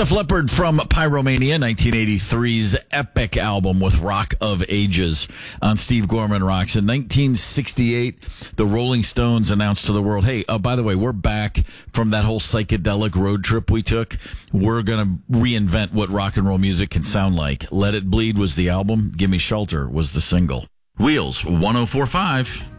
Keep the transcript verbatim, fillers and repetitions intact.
Def Leppard from Pyromania, nineteen eighty-three's epic album with Rock of Ages on Steve Gorman Rocks. In nineteen sixty-eight, the Rolling Stones announced to the world, hey, uh, by the way, we're back from that whole psychedelic road trip we took. We're going to reinvent what rock and roll music can sound like. Let It Bleed was the album. Gimme Shelter was the single. Wheels, one oh four point five.